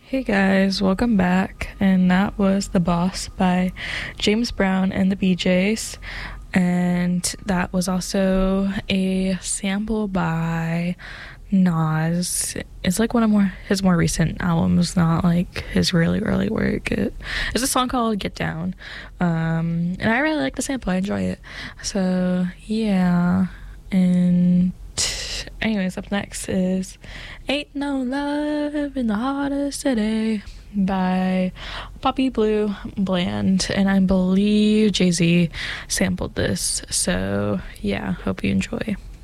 Hey guys, welcome back. And that was The Boss by James Brown and the BJs. And that was also a sample by Nas. It's like one of his more recent albums, not like his really early work. It's a song called Get Down. And I really like the sample, I enjoy it. So yeah. And anyways, up next is Ain't No Love in the Heart of the City by Poppy Blue Bland, and I believe Jay-Z sampled this, so yeah, hope you enjoy.